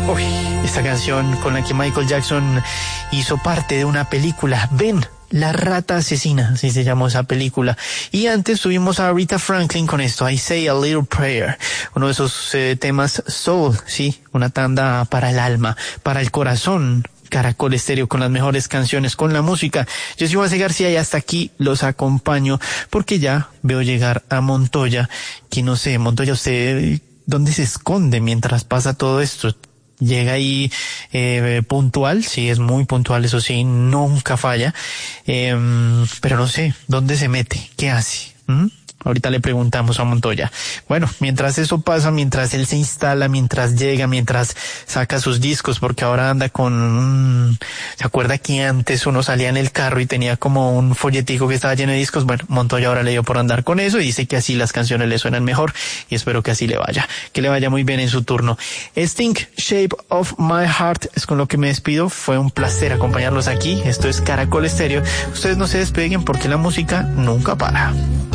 Uy, esta canción con la que Michael Jackson hizo parte de una película, Ben, la rata asesina, así se llamó esa película. Y antes tuvimos a Aretha Franklin con esto, I Say a Little Prayer, uno de esos temas soul, sí, una tanda para el alma, para el corazón. Caracol Estéreo con las mejores canciones, con la música. Yo soy José García y hasta aquí los acompaño porque ya veo llegar a Montoya, que no sé, Montoya, ¿usted dónde se esconde mientras pasa todo esto? Llega ahí puntual, sí, es muy puntual, eso sí, nunca falla, pero no sé, ¿dónde se mete? ¿Qué hace? Ahorita le preguntamos a Montoya. Bueno, mientras eso pasa, mientras él se instala, mientras llega, mientras saca sus discos, porque ahora anda con ¿se acuerda que antes uno salía en el carro y tenía como un folletico que estaba lleno de discos? Bueno, Montoya ahora le dio por andar con eso y dice que así las canciones le suenan mejor y espero que así le vaya, que le vaya muy bien en su turno. Sting, Shape of My Heart es con lo que me despido. Fue un placer acompañarlos aquí. Esto es Caracol Estéreo. Ustedes no se despeguen porque la música nunca para.